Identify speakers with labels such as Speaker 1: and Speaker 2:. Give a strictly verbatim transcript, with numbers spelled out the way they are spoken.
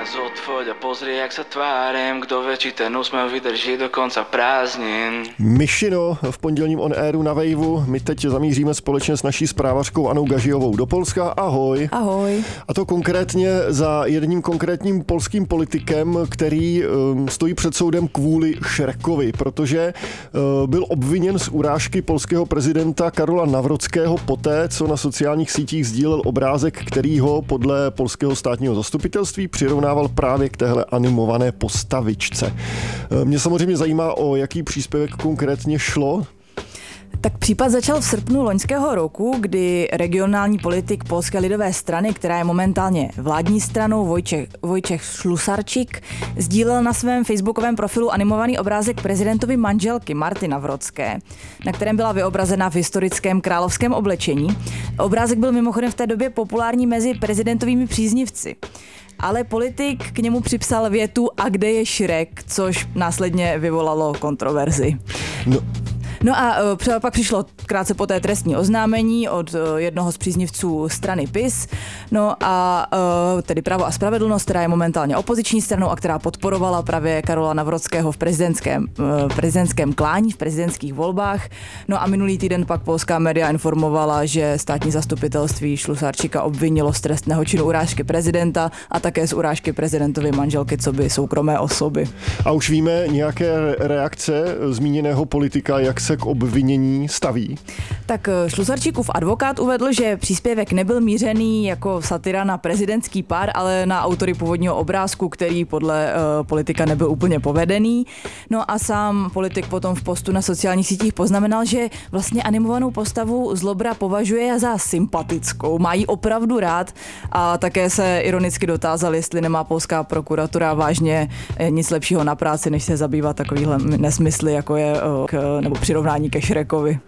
Speaker 1: Zodfoď a pozri, jak se tvárím, kdo vie, či ten úsměv vydrží do konca prázdnin.
Speaker 2: Myšino v pondělním on airu na Waveu. My teď zamíříme společně s naší zprávařkou Anou Gažijovou do Polska. Ahoj.
Speaker 3: Ahoj.
Speaker 2: A to konkrétně za jedním konkrétním polským politikem, který um, stojí před soudem kvůli Šrekovi, protože uh, byl obviněn z urážky polského prezidenta Karola Nawrockiho poté, co na sociálních sítích sdílel obrázek, který ho podle polského státního zastupitelství přirovnával právě k téhle animované postavičce. Mě samozřejmě zajímá, o jaký příspěvek konkrétně šlo.
Speaker 3: Tak případ začal v srpnu loňského roku, kdy regionální politik Polské lidové strany, která je momentálně vládní stranou, Vojtěch, Vojtěch Šlusarčík, sdílel na svém facebookovém profilu animovaný obrázek prezidentovy manželky Marty Nawrocké, na kterém byla vyobrazena v historickém královském oblečení. Obrázek byl mimochodem v té době populární mezi prezidentovými příznivci. Ale politik k němu připsal větu "a kde je Šrek", což následně vyvolalo kontroverzi.
Speaker 2: No.
Speaker 3: No a uh, pak přišlo krátce poté trestní oznámení od uh, jednoho z příznivců strany PiS, no a uh, tedy Právo a spravedlnost, která je momentálně opoziční stranou a která podporovala právě Karola Nawrockého v prezidentském, uh, prezidentském klání, v prezidentských volbách. No a minulý týden pak polská média informovala, že státní zastupitelství Šlusarčíka obvinilo z trestného činu urážky prezidenta a také z urážky prezidentovy manželky coby soukromé osoby.
Speaker 2: A už víme nějaké reakce zmíněného politika, jak se k obvinění staví?
Speaker 3: Tak Šlusarčíkův advokát uvedl, že příspěvek nebyl mířený jako satira na prezidentský pár, ale na autory původního obrázku, který podle uh, politika nebyl úplně povedený. No a sám politik potom v postu na sociálních sítích poznamenal, že vlastně animovanou postavu Zlobra považuje za sympatickou, má ji opravdu rád a také se ironicky dotázal, jestli nemá polská prokuratura vážně nic lepšího na práci, než se zabývat takovýhle nesmysly, jako je uh, k, nebo přirovnání ke Šrekovi.